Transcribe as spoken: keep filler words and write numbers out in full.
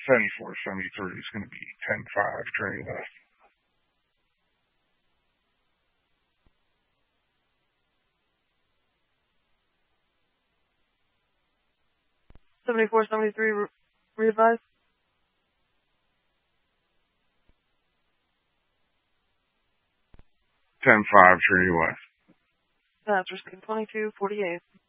seventy-four seventy-three is going to be ten five Trinity West. seventy-four seventy-three re- readvise. ten five Trinity West. That's received twenty-two forty-eight.